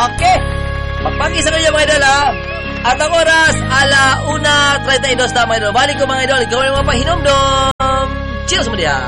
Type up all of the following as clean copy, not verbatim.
Okay. Pagpag-isa na niya mga idol ha. At ang oras, 1:32 na mga idol. Balik ko mga idol. Gawin mga pahinomdom. Cheers mo diya.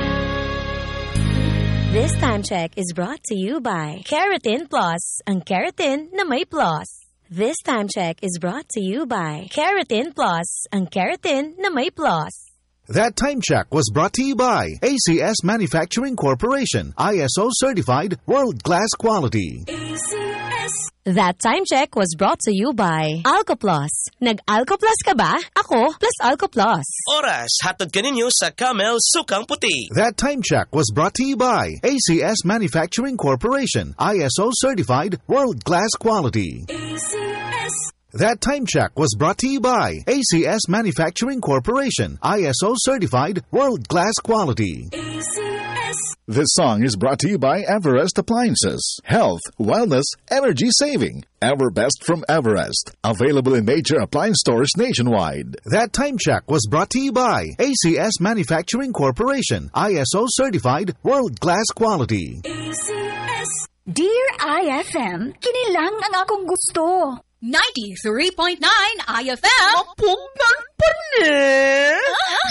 This time check is brought to you by Keratin Plus. Ang keratin na may plus. This time check is brought to you by Keratin Plus. Ang keratin na may plus. That time check was brought to you by ACS Manufacturing Corporation, ISO certified, world-class quality. ACS. That time check was brought to you by Alcoplus. Nag-Alcoplus ka ba? Ako plus Alcoplus. Oras, hatod ka ninyo sa Camel Sukang Puti. That time check was brought to you by ACS Manufacturing Corporation, ISO certified, world-class quality. ACS. That time check was brought to you by ACS Manufacturing Corporation, ISO certified, world-class quality. ACS. This song is brought to you by Everest Appliances. Health, wellness, energy saving. Everbest from Everest. Available in major appliance stores nationwide. That time check was brought to you by ACS Manufacturing Corporation, ISO certified, world-class quality. ACS. Dear IFM, kinilang ang akong gusto. 93.9 IFM. Mapugnan pa rin.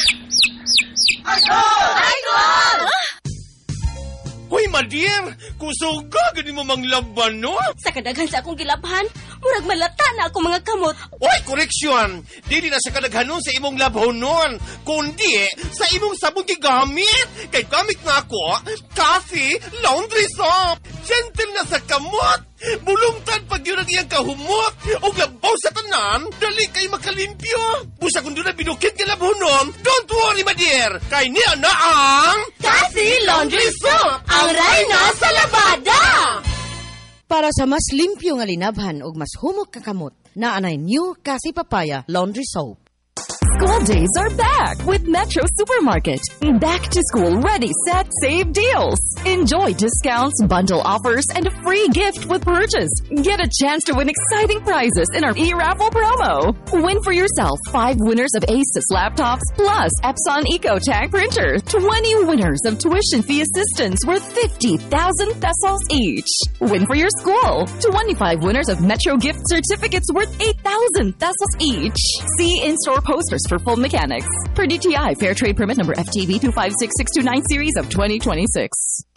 Idol! Hoy, Madier! Kusog ka, gani mo mang laban, no? Sa kadaghan sa akong gilabhan, murag malata na ako mga kamot. Oy, koreksyon! Dili na sa kadaghanon sa imong labhonon, kundi sa imong sabong gigamit. Kay gamit na ako, coffee, laundry soap. Gentle na sa kamot. Bulungtan pag yun ang iyang kahumot. O labaw sa tanan, dali kay makalimpyo. Busa kung doon na binukit ka labhonon, don't worry, my dear. Kay niya na ang Coffee Laundry Soap, ang reyna sa labada. Para sa mas limpyo nga linabhan ug mas humok kakamot, naanay new Kasi Papaya Laundry Soap. School days are back with Metro Supermarket. Back to school ready, set, save deals. Enjoy discounts, bundle offers, and a free gift with purchase. Get a chance to win exciting prizes in our e-raffle promo. Win for yourself 5 winners of Asus laptops plus Epson EcoTank printer. 20 winners of tuition fee assistance worth 50,000 pesos each. Win for your school 25 winners of Metro gift certificates worth 8,000 pesos each. See in-store posters for full mechanics. Per DTI Fair Trade Permit number FTV 256629 series of 2026.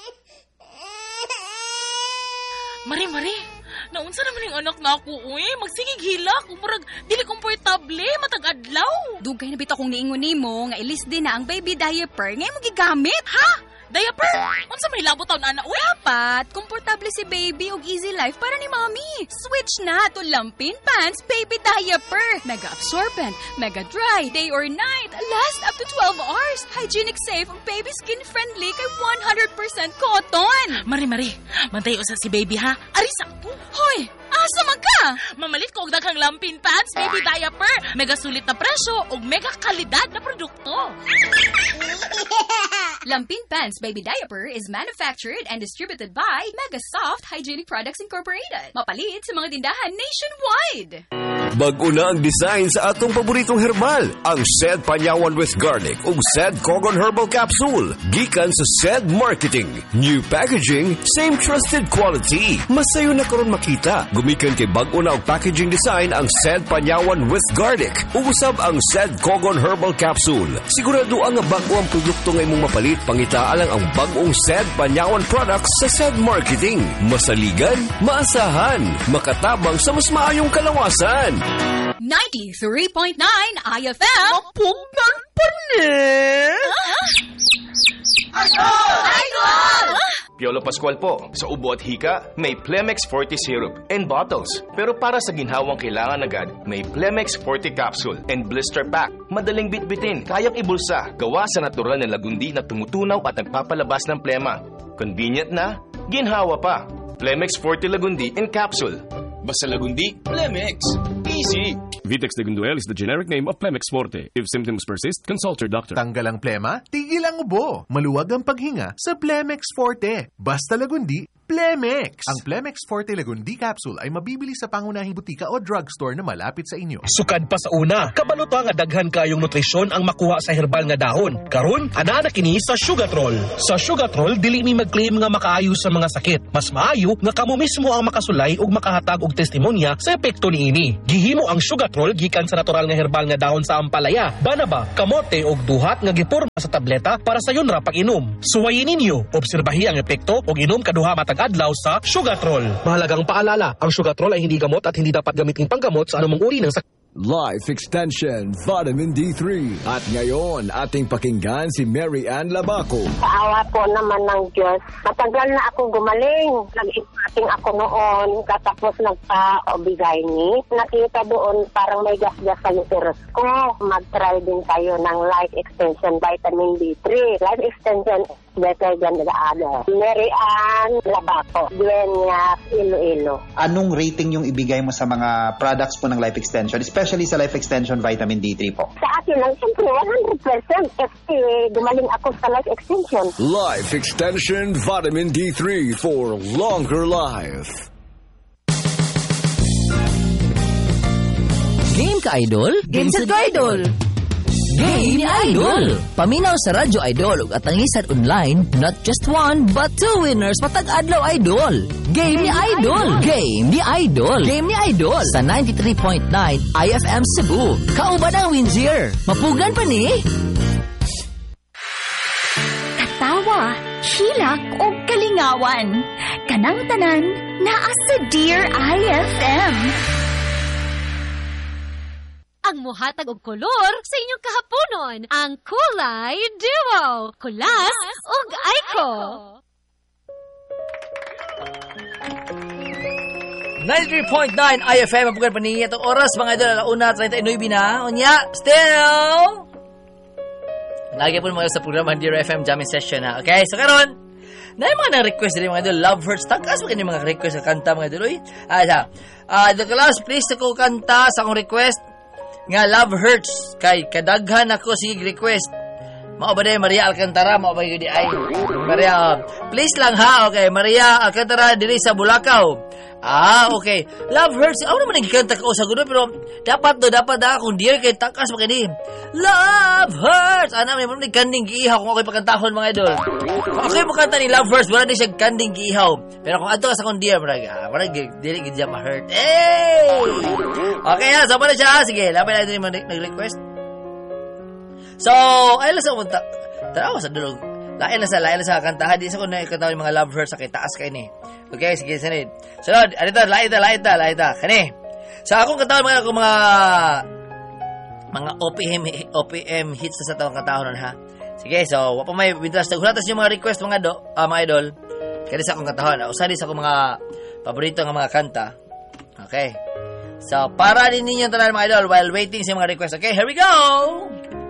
Mari, naunsa naman yung anak na ako, uy. Magsigig hilak, murag dili komportable, matag adlaw. Dugay na bitaw kong niingon nimo nga ilis din na ang baby diaper ngay mo gigamit. Ha? Diaper? Unsa may labot taon ana, uy? Dapat komportable si baby ug easy life para ni mommy. Switch na to Lampin Pants baby diaper. Mega absorbent, mega dry, day or night, last up to 12 hours. Hygienic safe ug baby skin friendly kay 100% cotton. Mari, mantayo sa si baby ha. Ari sakto. Hoy, asa man ka? Mamalit ko og daghang Lampin Pants baby diaper. Mega sulit na presyo ug mega kalidad na produkto. Lampin Pants Baby Diaper is manufactured and distributed by Mega Soft Hygienic Products Incorporated. Mapalit sa mga tindahan nationwide. Bag-o na ang design sa atong paboritong herbal, ang Sed Panyawan with Garlic ug Sed Cogon Herbal Capsule. Gikan sa Sed Marketing. New packaging, same trusted quality. Masayo na karon makita. Gumikan kay bag-o na og packaging design ang Sed Panyawan with Garlic ug usab ang Sed Cogon Herbal Capsule. Sigurado ang bag-o ang produkto nga imong mapalit, pangita lang ang bag-ong Sed Panyawan products sa Sed Marketing. Masaligan, maasahan, makatabang sa mas maayong kalawasan. 93.9 IFM. Mapugnan pa rin. Idol! Piolo Pascual po. Sa ubo at hika, may Plemex Forte Syrup and bottles. Pero para sa ginhawang kailangan agad, may Plemex Forte Capsule and Blister Pack. Madaling bitbitin, kayang ibulsa. Gawa sa natural na lagundi na tumutunaw at nagpapalabas ng plema. Convenient na, ginhawa pa. Plemex Forte Lagundi in Capsule. Basta Lagundi, Plemex. Easy. Vitex Lagunduel is the generic name of Plemex Forte. If symptoms persist, consult your doctor. Tanggal ang plema, tigil ang ubo. Maluwag ang paghinga sa Plemex Forte. Basta Lagundi, Plemex! Ang Plemex Forte Lagun D Capsule ay mabibili sa pangunahing butika o drugstore na malapit sa inyo. Sukad pa sa una, kabalota nga daghan kayong nutrisyon ang makuha sa herbal nga dahon. Karon, ana na kini sa Sugatrol. Sa Sugatrol, dili mi mag-claim nga makaayo sa mga sakit. Mas maayo nga kamo mismo ang makasulay ug makahatag og testimonya sa epekto niini. Gihimo ang Sugatrol gikan sa natural nga herbal nga dahon sa ampalaya, banaba, kamote ug duhat nga giporma sa tableta para sa yun ra pag-inom. Suwayin ninyo, obserbahi ang epekto ug inom kaduha matag adlaw sa Sugatrol. Mahalagang paalala, ang Sugatrol ay hindi gamot at hindi dapat gamitin panggamot sa anumang uri ng sakit. Life Extension Vitamin D3. At ngayon, ating pakinggan si Mary Ann Labaco. Paawa po naman ng Diyos. Matagal na ako gumaling. Nag-ipating ako noon, katapos nagpa-obigay ni. Nakita doon parang may gas-gas sa uterus ko. Mag-try din tayo ng Life Extension Vitamin D3. Life Extension better than the other. Mary Ann Labaco, Dueñas, Iloilo. Anong rating yung ibigay mo sa mga products po ng Life Extension? Especially sa Life Extension Vitamin D3 po. Sa akin lang, siyempre, 100% kasi gumaling ako sa Life Extension. Life Extension Vitamin D3 for longer life. Game ka, Idol? Game set ko, Idol! Game ni Idol! Paminaw sa Radyo Idol ug atangisan online, not just one, but two winners matag adlaw, Idol! Game ni Idol! Game ni Idol! Game ni Idol! Sa 93.9 IFM Cebu. Kauban ang Windsor. Mapugan pa ni? Katawa, hilak o kalingawan. Kanang tanan, naa sa Dear IFM. Ang muhatag og kolor sa inyong kahaponon, ang Kulay Duo, Kulas ug Aiko. 93.9 IFM ang pugan pa niya itong oras mga idol, 1:39 na. Unya, still lagi po mga sa programa Dear FM Jamming Session ha. Okay, so karon na yung mga na-request din mga idol, Love Hurts. Takas mo kayo mga request sa kanta mga idol. The class, please ako kanta sa akong request nga Love Hurts. Kay kadaghan ako sige request. Mao ba day Maria Alcantara, mao ba gyud ay Maria. Please lang ha, okay. Maria Alcantara diri sa Bulacau. Okay. Love Hurts. Ako naman nagkanta ko sa gudo pero dapat kung dear kay takas mo kini. Love Hurts. Ana man ni kanding giihaw kung ako'y pagkantahon mga idol. Kung ako'y makanta ni Love Hurts, wala din siya kanding giihaw. Pero kung adto ka sa kung dear, wala dili gid siya ma-hurt. Okay ha, so pala siya. Sige, lapay na din nag-request. So, ay lang sa umunta. Tarawa sa dulog. Lain na sa kantahan. Di sa kung nakikatawa yung mga Love Hurts sa kay taas kayo ni. Okay, sige, sanid. Sunod, alita, laita. Kani. Sa akong kantahan mga OPM hits sa tawang kantahan ha. Sige, so, wapa may wintras. Naghulatas yung mga request mga idol. Kaya sa akong kantahan. Usali sa akong mga paborito ng mga kanta. Okay. So, para din ninyo tanan mga idol while waiting sa mga request. Okay, here we go!